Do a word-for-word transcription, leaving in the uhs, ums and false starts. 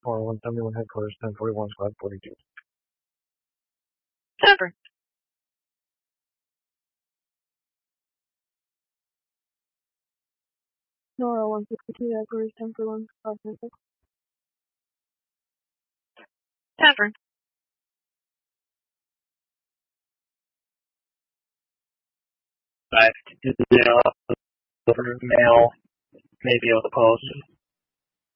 Or one seventy-one headquarters, ten forty-one, squad forty-two. Denver. Nora one sixty-two headquarters, ten forty-one, squad forty-six. Denver. Five to zero, over male, maybe able to post.